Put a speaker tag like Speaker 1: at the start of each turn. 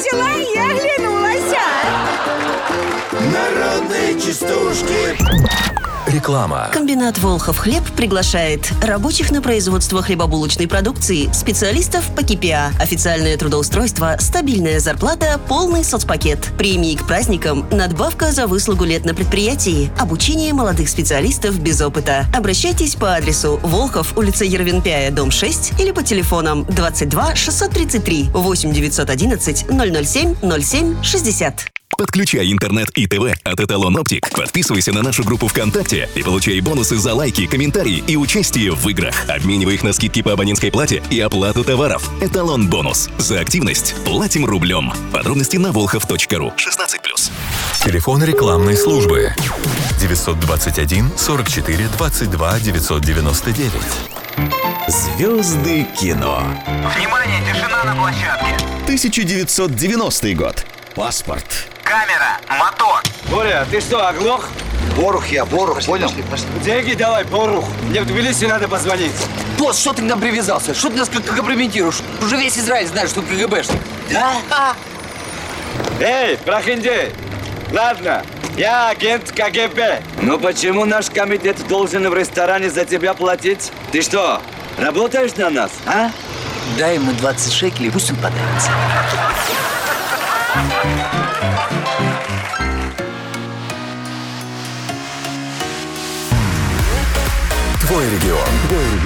Speaker 1: взяла и оглянулась.
Speaker 2: Народные частушки.
Speaker 3: Реклама.
Speaker 4: Комбинат «Волхов хлеб» приглашает рабочих на производство хлебобулочной продукции, специалистов по КПА, официальное трудоустройство, стабильная зарплата, полный соцпакет, премии к праздникам, надбавка за выслугу лет на предприятии, обучение молодых специалистов без опыта. Обращайтесь по адресу Волхов, улица Ервенпяя, дом 6 или по телефонам 22 633 8 911 007 07 60.
Speaker 3: Подключай интернет и ТВ от Эталон Оптик. Подписывайся на нашу группу ВКонтакте и получай бонусы за лайки, комментарии и участие в играх. Обменивай их на скидки по абонентской плате и оплату товаров. Эталон бонус. За активность платим рублем. Подробности на volhov.ru. 16+.
Speaker 5: Телефон рекламной службы 921 44 22 999.
Speaker 2: Звезды кино.
Speaker 6: Внимание, тишина на площадке.
Speaker 2: 1990 год. Паспорт.
Speaker 6: Камера, мотор.
Speaker 7: Боря, ты что, оглох?
Speaker 8: Борух, понял?
Speaker 7: Деньги давай, Борух. Мне в Тбилиси надо позвонить.
Speaker 8: Босс, что ты к нам привязался? Что ты нас компрометируешь? Уже весь Израиль знает, что ты КГБшник. Да?
Speaker 7: Эй, прохиндей. Ладно, я агент КГБ. Но почему наш комитет должен в ресторане за тебя платить? Ты что, работаешь на нас, а?
Speaker 8: Дай ему 20 шекелей, пусть он подавится.
Speaker 5: Твой регион.